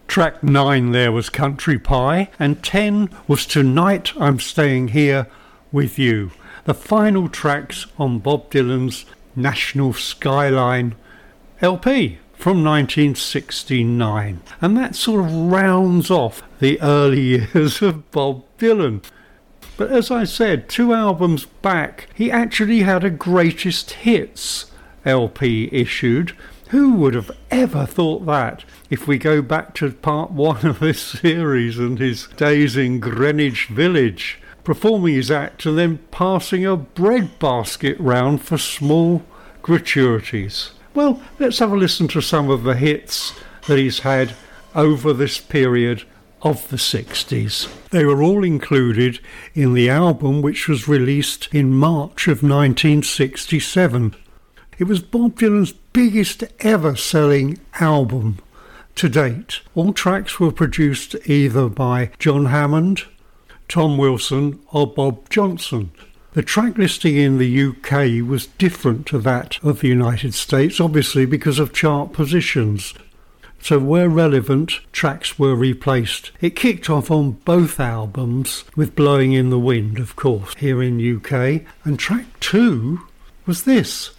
Track 9 there was Country Pie, and 10 was Tonight I'm Staying Here With You, the final tracks on Bob Dylan's National Skyline LP from 1969. And that sort of rounds off the early years of Bob Dylan. But as I said, 2 albums back, he actually had a greatest hits LP issued. Who would have ever thought that? If we go back to part 1 of this series and his days in Greenwich Village, performing his act and then passing a bread basket round for small gratuities. Well, let's have a listen to some of the hits that he's had over this period of the 60s. They were all included in the album which was released in March of 1967. It was Bob Dylan's biggest ever selling album to date. All tracks were produced either by John Hammond, Tom Wilson or Bob Johnson. The track listing in the UK was different to that of the United States, obviously because of chart positions. So where relevant, tracks were replaced. It kicked off on both albums with Blowing in the Wind, of course, here in UK. And track 2 was this.